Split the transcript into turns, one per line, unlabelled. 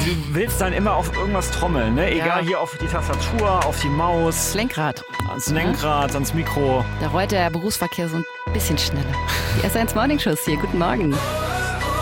du willst dann immer auf irgendwas trommeln, ne? Egal, hier auf die Tastatur, auf die Maus.
Das Lenkrad.
Ans Lenkrad, ans Mikro.
Da rollt der Berufsverkehr so ein bisschen schneller. Die S1 Morning Show hier. Guten Morgen.